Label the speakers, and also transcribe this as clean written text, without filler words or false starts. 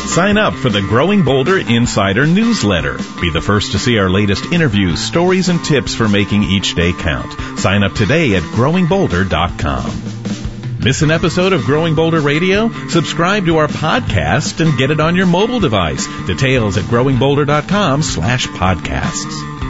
Speaker 1: Sign up for the Growing Bolder Insider newsletter. Be the first to see our latest interviews, stories, and tips for making each day count. Sign up today at growingbolder.com. Miss an episode of Growing Bolder Radio? Subscribe to our podcast and get it on your mobile device. Details at growingbolder.com/podcasts.